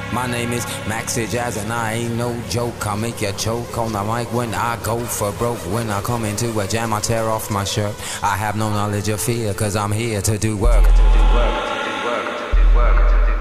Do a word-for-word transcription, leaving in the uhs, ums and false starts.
My name is Maxi Jazz and I ain't no joke. I'll make you choke on the mic when I go for broke. When I come into a jam, I tear off my shirt. I have no knowledge of fear, cause I'm here to do work. To do work.